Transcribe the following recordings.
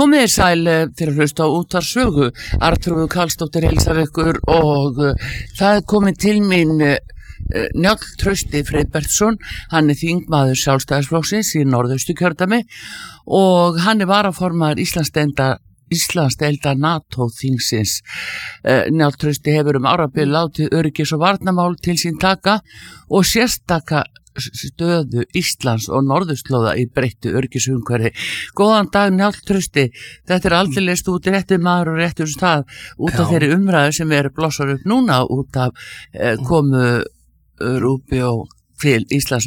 Komið sæl til að hlusta á útvarpssögu. Arnþrúður Karlsdóttir heilsar ykkur og það komið til mín Njáll Trausti Friðbertsson. Hann þingmaður Sjálfstæðisflokksins í Norðausturkjördæmi og hann varaformaður Íslandsdeildar NATO-þingsins. Njáll Trausti hefur árabil látið öryggis- og varnarmál til sín taka og sérstaka stöðu Íslands og norðurslóða í breyttu öryggisumhverfi. Góðan dag Njáll Trausti, þetta aldeilis út í réttu maður og réttum stað út af þeirri umræðu sem blossar upp núna út af komu Rubio til Íslands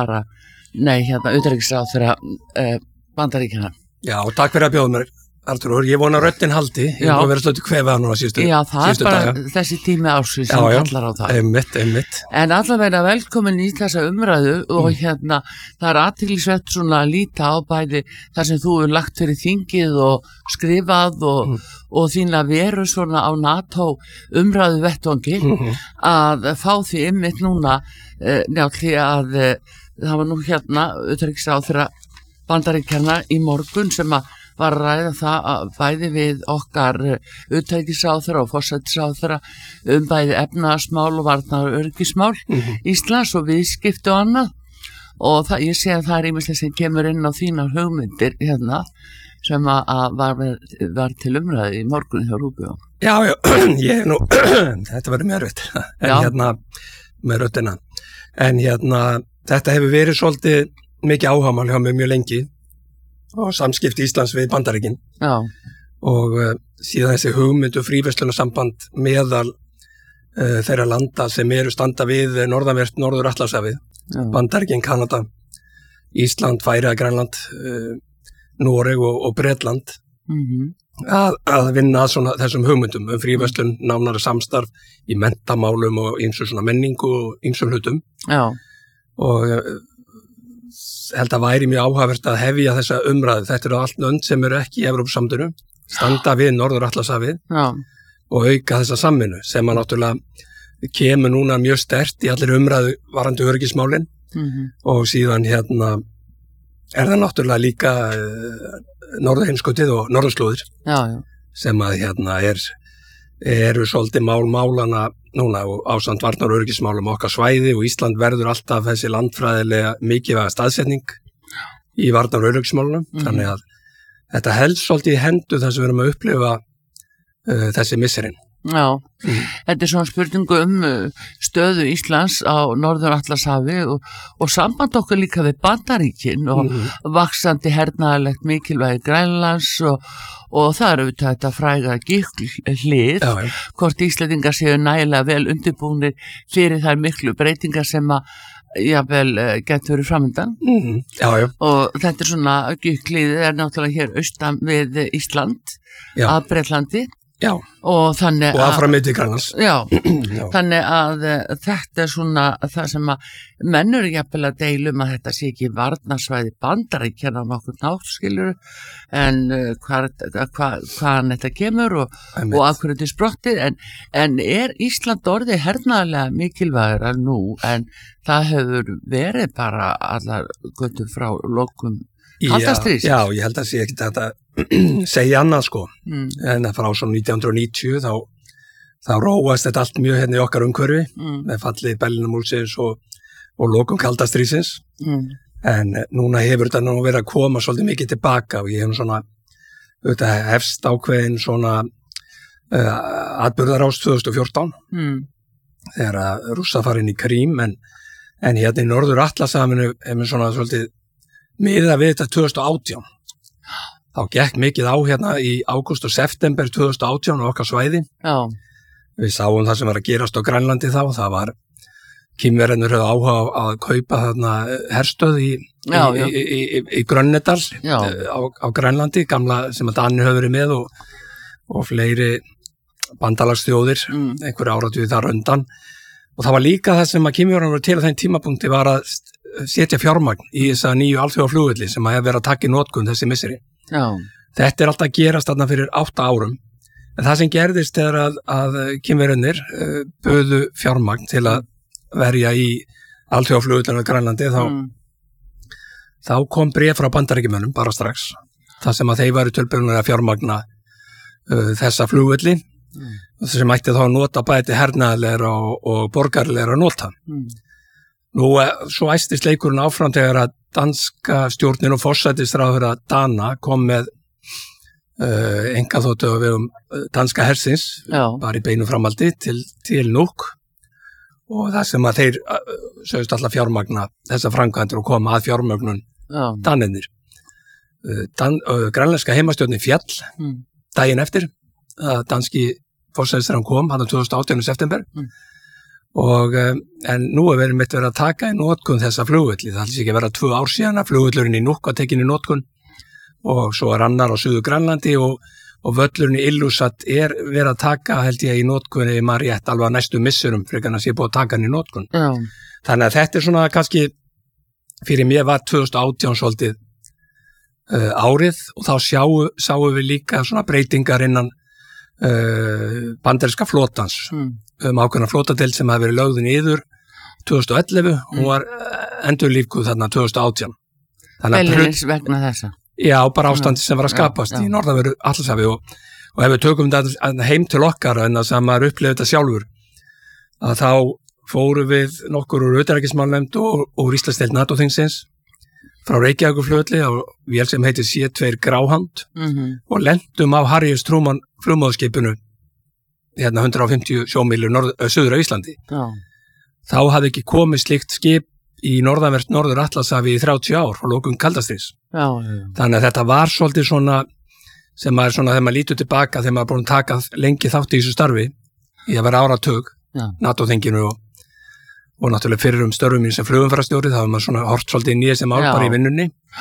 utanríkisráðherra Bandaríkjanna. Já, takk fyrir að bjóða mér, Arnþrúður. Ég vona röddin haldi. Ég má vera slötu kvefaða núna síðustu daga. Já, það bara þessi tími ársins sem kallar á það. Einmitt. En allavega velkomin í þessa umræðu og það athyglisvert svona að líta á bæði þar sem þú hefur lagt fyrir þingið og skrifað og þína veru svona á NATO umræðu vettvangi að fá því einmitt núna Njáll að það var nú utanríkisráðherra Bandaríkjanna í morgun sem var að ræða það bæði við okkar utanríkisráðherra og forsætisráðherra bæði efnahagsmál og varnar- og öryggismál Íslands og viðskipti og annað og ég sé að það ýmislegt sem kemur inn á þínar hugmyndir sem var til umræðu í morgun hjá Rubio. Já, þetta verður mér erfitt en með röddina en þetta hefur verið svolítið mikið áhugamál hjá mig mjög lengi og samskipti Íslands við Bandaríkin og síðan þessi hugmynd og fríverslunarsamband meðal þeirra landa sem standa við norðanvert Norður-Atlantshafið, Bandaríkin, Kanada, Ísland, Færeyjar, Grænland, Noreg og Bretland að vinna að þessum hugmyndum fríverslun, nánara samstarf í menntamálum og ýmsu svona menningu og ýmsum hlutum og held að væri mjög áhugavert að hefja þessa umræðu. Þetta allt lönd sem ekki í Evrópusambandinu, standa við Norður-Atlantshafið og auka þessa samvinnu sem náttúrulega kemur núna mjög sterkt í allir umræðu varðandi öryggismálin og síðan það náttúrulega líka Norðurheimskautið og norðurslóðir sem að eru svolítið málana núna og ásamt varnar- og öryggismálum okkar svæði og Ísland verður alltaf þessi landfræðilega mikilvæga staðsetning í varnar- og öryggismálunum þannig að þetta helst svolítið í hendu þess að við erum að upplifa þessi misserinn. Já, þetta svona spurningu stöðu Íslands á Norður-Atlantshafi og samband okkar líka við Bandaríkin og vaxandi hernaðarlegt mikilvægi Grænlands og það auðvitað þetta fræga hlið, hvort Íslendingar séu nægilega vel undirbúnir fyrir þær miklu breytingar sem jafnvel getur verið framundan og þetta svona hlið náttúrulega hér austan við Ísland að Bretlandi og þannig og áfram til Grænlands. Þannig að þetta svona það sem menn jafnvel að deilum að þetta sé ekki varnarsvæði Bandaríkjanna á nokkurn hátt skilur en hvaðan þetta kemur og af hverju þetta sprottið en Ísland orðið hernaðarlega mikilvægara nú en það hefur verið bara allar götur frá lokum kaldastríðs. Já, ég held að sé ekki þetta segja annað en frá svo 1990 þá róast þetta allt mjög í okkar umhverfi með fallið Berlínarmúrsins og lokum kaldastríðsins en núna hefur þetta verið að koma svolítið mikið tilbaka og ég hef svona hefst ákveðin svona atburðarás 2014 þegar Rússar fara inn í Krím en í Norður-Atlantshafinu hefur svona svolítið miðað við þetta 2018 þá gekk mikið á í ágúst og september 2018 á okkar svæði. Við sáum það sem var að gerast á Grænlandi þá, það var Kínverjarnir höfðu áhuga að kaupa herstöð í Grönnedal á Grænlandi, gamla sem að Danir höfðu verið með og fleiri bandalagsþjóðir, einhverju áratugi þar undan og það var líka það sem að Kínverjarnir voru til á þeim tímapunkti var að setja fjármagn í þessa nýju alþjóðaflugvelli sem að hefur verið að taka í notkun þessi misseri. Þetta alltaf að gerast þarna fyrir 8 árum en það sem gerðist er að Kínverjarnir buðu fjármagn til að verja í alþjóðaflugvöllunum á Grænlandi þá kom bréf frá Bandaríkjamönnum bara strax þar sem að þeir væru tilbúinir að fjármagna þessa flugvelli sem ætti þá að nota bæði hernaðarlegra og borgarlegra nota. Nú, svo æstist leikurinn áfram þegar að danska stjórnin og forsætisráðherra Dana kom með einkaþotu á vegum danska hersins, bara í beinu framaldi til Nuuk, og það sem að þeir sögust alltaf fjármagna þessa framkvæmdir og koma að fjármögnun Danirnir. Grænlenska heimastjórnin fjall daginn eftir að danski forsætisráðherrann kom, hann 2018. september, en nú verið verið að taka í notkun þessa flugvelli. Það ætlis ekki að vera 2 ár síðan að flugvellurinn í Nuuk var tekin í notkun og svo annar á Suður Grænlandi og völlurinn í Ilulissat verið að taka, held ég, í notkun ef maður rétt alveg næstu missurum frekar en að sé búið að taka hann í notkun. Þannig að þetta svona kannski fyrir mér var 2018 svolítið árið og þá sáum við líka svona breytingar innan bandaríska flotans ákveðna flotadeild sem hafi verið lögð niður 2011 og var endurlífguð þarna 2018. Beinlínis vegna þessa? Já, bara ástandi sem var að skapast í norðanverðu Atlantshafi og ef við tökum þetta heim til okkar en það sem maður upplifði þetta sjálfur að þá fórum við nokkur úr utanríkismálanefnd og úr Íslandsdeild NATO-þingsins frá Reykjavíkurflugvelli á vél sem heitir C2 Gráhand og lentum á Harry S. Truman flugmóðskipinu hérna 150 sjómílur suður á Íslandi. Þá hafði ekki komið slíkt skip í norðanvert Norður Atlantshafi í 30 ár frá lokum kaldastríðs. Þannig að þetta var svolítið svona sem maður svona þegar maður lítur tilbaka þegar maður búin að taka lengi þátt í þessu starfi í að vera áratug NATO-þinginu og náttúrulega fyrir störfum mín sem flugumferðarstjóri, þá hefur maður svona hort svolítið inn í þessi mál bara í vinnunni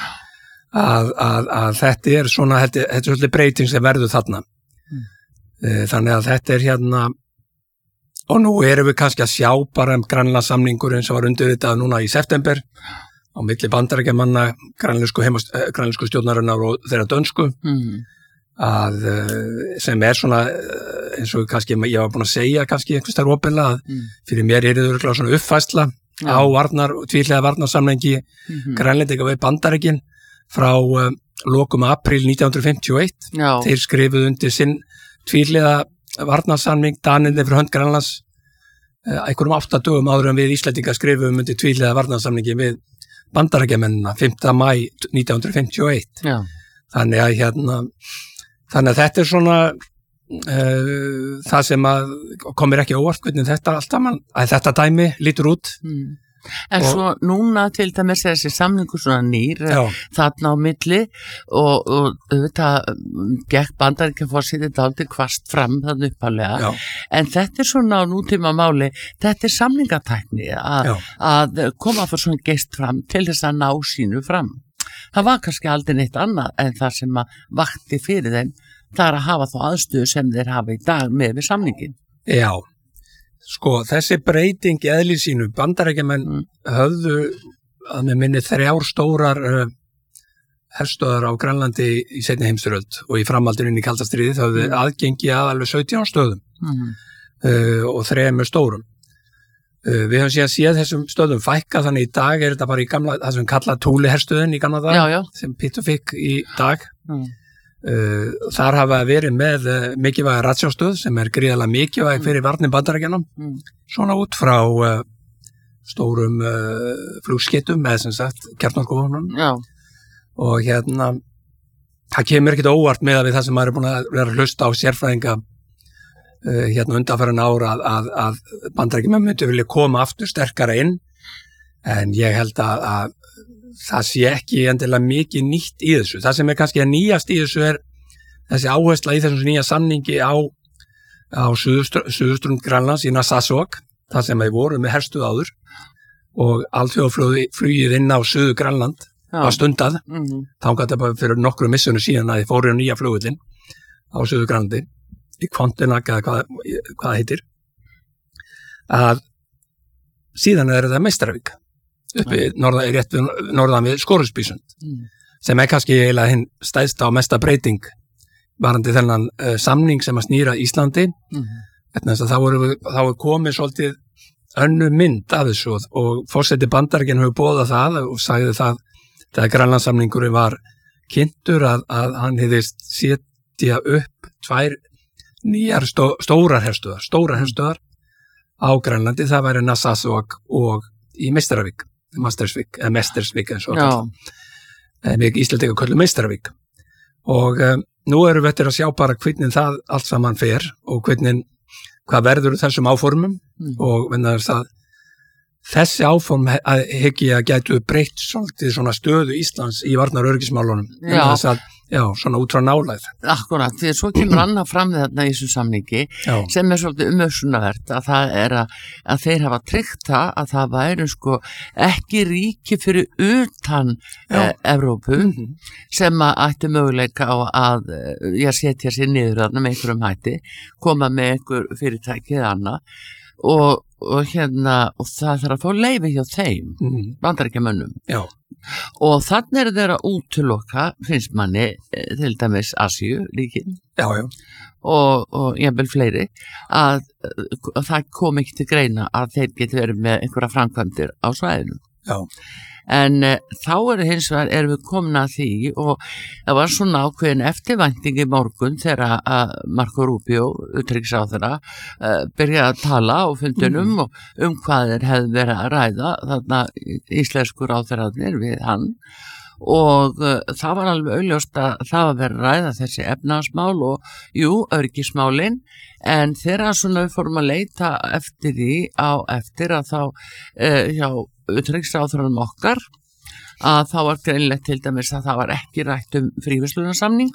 að þetta er svona, þetta er svolítið breyting sem verður þarna. Þannig að þetta er hérna og nú erum við kannski að sjá bara Grænlandssamningurinn sem var undirritað núna í september á milli Bandaríkjamanna, grænlensku stjórnarinnar og þeirra dönsku að sem svona eins og kannski ég var búin að segja kannski einhvers þar opinlega að fyrir mér er þetta svona uppfærsla á tvíhliða varnarsamningi Grænlendinga við Bandaríkin frá lokum apríl 1951. Þeir skrifuðu undir sinn tvíhliða varnarsamning Danirnir fyrir hönd Grænlands einhverjum 8 dögum áður en við Íslendingar skrifuðum undir tvíhliða varnarsamningi við Bandaríkjamennina 5. maí 1951. Þannig að þetta er svona það sem að komir ekki óvart hvernig þetta dæmi lítur út. En svo núna til dæmis þessi samningur svona nýr þarna á milli og þetta gekk Bandaríkjaforseti dálítið hvasst fram þannig upphaflega en þetta er svona á nútíma máli, þetta er samningatækni að koma fyrir svona geist fram til þess að ná sínu fram. Það var kannski aldrei neitt annað en það sem að vakti fyrir þeim það er að hafa þá aðstöðu sem þeir hafa í dag með við samningin. Já, sko þessi breyting í eðli sínu, Bandaríkjamenn höfðu að með minni 3 stórar herstöðar á Grænlandi í seinni heimsstyrjöld og í framhaldinu inn í kalda stríði þá höfðu aðgengi að alveg 17 stöðum og 3 stórum. Við höfum síðan séð þessum stöðum fækka þannig í dag er þetta bara í gamla, það sem kalla Thule herstöðin í gamla dag sem Pitt og fikk í dag. Þar hafa verið með mikilvæga ratsjárstöð sem er gríðarlega mikilvæg fyrir varnir Bandaríkjanna svona út frá stórum flugskeytum eða sem sagt kjarnorkuvopnum og hérna það kemur ekkert óvart með við það sem maður er búin að vera að hlusta á sérfræðinga hérna undanfarin ára að Bandaríkjamenn myndu vilja koma aftur sterkara inn en ég held að það sé ekki endilega mikið nýtt í þessu. Það sem er kannski að nýjast í þessu er þessi áhersla í þessum nýja samningi á suðurströnd Grænlands í Narsarsuaq, þar sem við vorum með herstöð áður og alþjóðaflugið inn á Suður Grænland var stundað. Þangað þetta bara fyrir nokkru missunum síðan að þið fóru á nýja flugvöllin á Suður Grænlandi í Kvantinak eða hvað heitir. Að síðan er þetta Meistaravík uppi rétt við norðan við Skorupsbysund sem er kannski eiginlega hinn stæðsta og mesta breyting varandi þennan samning sem að snýra Íslandi þá er komið svolítið önnur mynd af þessu og forseti Bandaríkjanna hefur boðað það og sagði það þegar Grænlandssamningurinn var kynntur að hann hefðist setja upp 2 nýjar stórar herstöðar á Grænlandi, það væri Narsarsuaq og í Meistaravik eins og við Íslendingar köllum Meistaravik og nú erum við eftir að sjá bara hvernig það allt saman fer og hvað verður þessum áformum og þessi áform hyggi að gætu breytt svolítið svona stöðu Íslands í varnaröryggismálunum svona út frá nálægð. Akkurat, því að svo kemur annað fram þarna í þessu samningi sem svolítið umhugsunarvert að það að þeir hafa tryggt að það væri sko ekki ríki fyrir utan Evrópu sem að ætti möguleika á að setja sér niður þarna með einhverjum hætti, koma með einhver fyrirtæki eða annað og það þarf að fá leyfi hjá þeim Bandaríkjamönnum og þannig er þeir að útiloka finnst manni til dæmis Asíu ríkin og jafnvel fleiri að það kom ekki til greina að þeir geti verið með einhverja framkvæmdir á svæðinu en þá hins vegar erum við komin að því og það var svona ákveðin eftirvænting í morgun þegar að Marco Rubio, utanríkisráðherra, byrjaði að tala á fundunum og hvað þeir hefðu verið að ræða þarna íslensku ráðherrarnir við hann og það var alveg augljóst að það var verið að ræða þessi efnahagsmál og öryggismálin en þegar svona við fórum að leita eftir því eftir að þá hjá utanríkisráðherranum okkar að þá var greinlegt til dæmis að það var ekki rætt fríverslunarsamning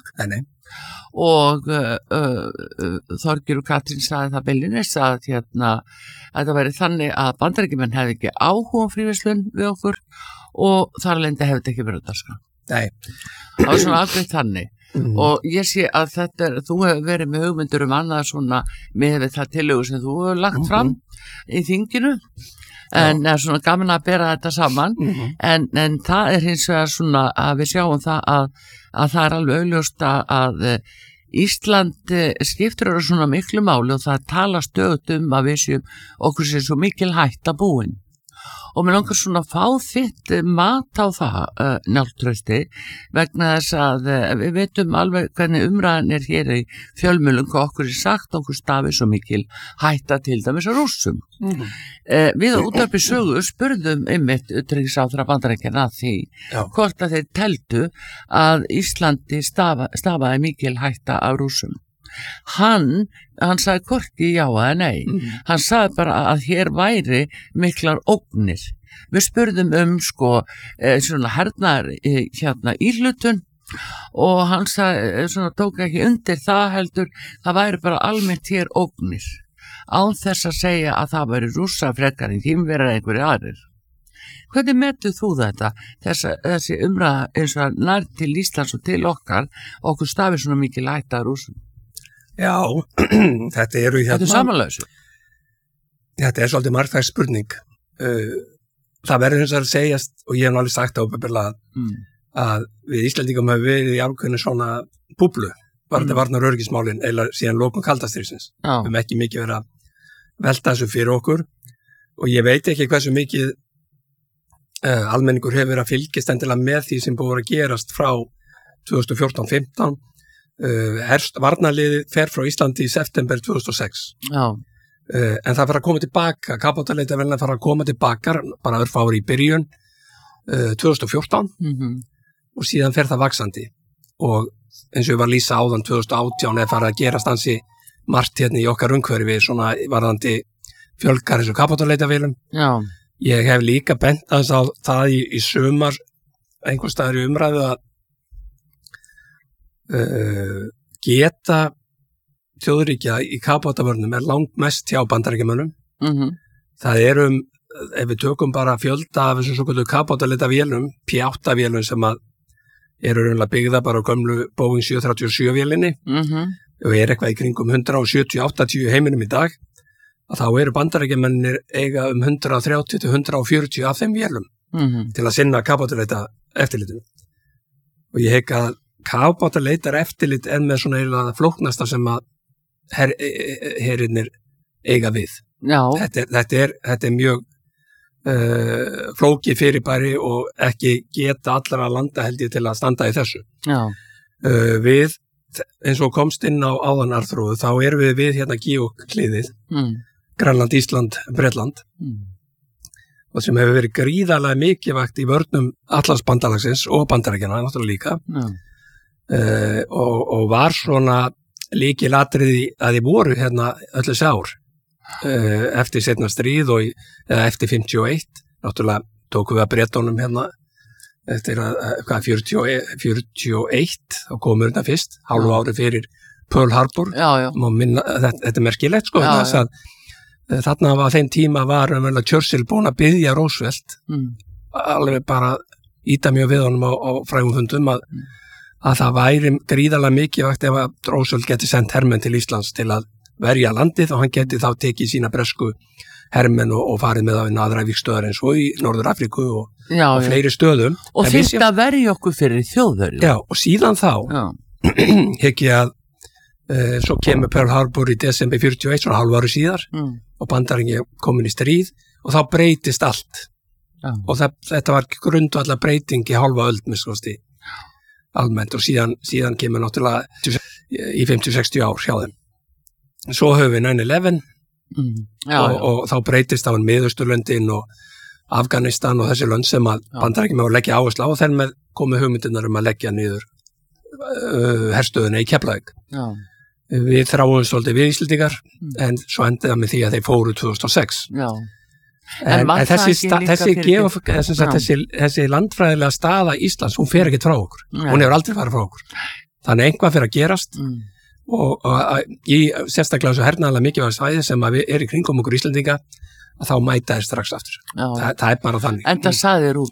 og Þorgeir og Katrín sagði það beinlínis að það væri þannig að Bandaríkjamenn hefði ekki áhuga fríverslun við okkur og þar alveg hefði ekki verið dagskrá. Það var svona afgreitt þannig og ég sé að þú hefur verið með hugmyndur annað svona með það tillögu sem þú hefur lagt fram í þinginu en það svona gaman að bera þetta saman en það hins vegar svona að við sjáum það að það alveg augljóst að Ísland skiptir svona miklu máli og það tala stöðugt að við séum okkur sé svo mikil hætta búin og mér langar svona að fá þitt mat á það Njáll Trausti vegna þess að við veitum alveg hvernig umræðan hér í fjölmiðlum hvað okkur sagt okkur stafi svo mikil hætta til dæmis á Rússum við á Útvarpi Sögu spurðum einmitt utanríkisráðherra Bandaríkjanna að því hvort að þeir teldu að Íslandi stafaði mikil hætta af Rússum hann sagði hvorki já eða nei hann sagði bara að hér væri miklar ógnir við spurðum svona hernaðar íhlutun og hann sagði svona tók ekki undir það heldur það væri bara almennt hér ógnir án þess að segja að það væri Rússa frekar en Kínverjar einhverjir aðrir. Hvernig metur þú þetta þessi umræða eins og nær til Íslands og til okkur stafi svona mikil hætta af Rússum? Já, þetta eru Þetta samanlausu. Þetta svolítið margþægt spurning. Það verður eins og að segjast og ég hef alveg sagt að við Íslendingum hefur verið í ákveðinu svona búblu varnar öryggismálin eða síðan lokum kaldastríðsins. Við höfum ekki mikið verið að velta þessu fyrir okkur og ég veit ekki hversu mikið almenningur hefur verið að fylgjast endilega með því sem búið að gerast frá 2014-15 varnarliðið fer frá Íslandi í september 2006 en það fer að koma tilbaka kafbátaleitarvélina fer að koma tilbaka bara örfári í byrjun 2014 og síðan fer það vaxandi og eins og ég var að lýsa áðan 2018 farið að gerast ansi margt hérna í okkar umhverfi svona varðandi fjölgar eins og kafbátaleitarvélum ég hef líka bent aðeins á það í sumar einhvers staðar í umræðu að geta þjóðríkja í kafbátavörnum langt mest hjá Bandaríkjamönnum það ef við tökum bara fjölda af þessum svo kvöldu kafbátaleitavélum P8-vélum sem að eru raunlega byggða bara á gömlu Boeing 737 vélinni og eitthvað í kringum 170-180 heiminum í dag að þá eru Bandaríkjamennir eiga 130-140 af þeim vélum til að sinna kafbátaleita eftirlitinu og ég hygg að kafbátaleitar eftirlit með svona eiginlega flóknasta sem að herinnir eiga við. Þetta er mjög flókið fyrirbæri og ekki geta allra landa held ég til að standa í þessu. Já. Við, eins og komst inn á áðan Arþrúðu, þá erum við hérna Gígjökliðið, Grænland, Ísland, Bretland, og sem hefur verið gríðarlega mikilvægt í vörnum Atlantsbandalagsins og Bandaríkjanna náttúrulega líka, og var svona lykilatriði að þið voru hérna öll þessi ár, eftir seinna stríð eða eftir 51, náttúrulega tókum við að Bretunum hérna eftir að 41 þá komur þetta fyrst, hálfu ári fyrir Pearl Harbor. Þetta er merkilegt sko, þess að þarna var þeim tíma var Churchill búin að biðja Roosevelt alveg bara íta mjög við honum á frægum fundum að það væri gríðarlega mikilvægt ef að Roosevelt geti sendt hermenn til Íslands til að verja landið og hann geti þá tekið sína bresku hermenn og farið með á aðræfíkstöðar eins og í Norður Afríku og fleiri stöðum. Og fyrst að verja okkur fyrir þjóðverju. Já, og síðan þá hekk ég að svo kemur Pearl Harbor í desember 41, svona hálfu ári síðar og Bandaríkin komin í stríð og þá breytist allt. Og þetta var grundvallar breyting í hálfa öld miskosti almennt og síðan kemur náttúrulega í 50-60 ár hjá þeim. Svo höfum við 9/11 og þá breytist á Miðausturlöndin og Afganistan og þessi lönd sem að Bandaríkin með að leggja áherslu á og þeir með komið hugmyndirnar að leggja niður herstöðuna í Keflavík. Við þráum svolítið við Íslendingar en svo endaði það með því að þeir fóru 2006. En þessi landfræðilega staða Íslands, hún fer ekkert frá okkur. Hún hefur aldrei farið frá okkur. Þannig einhvað fer að gerast og í sérstaklega þessu hernaðarlega mikilvæga svæði sem að við í kringum okkur Íslendinga að þá mæta þeir strax aftur. Það er bara þannig. En það sagði þér út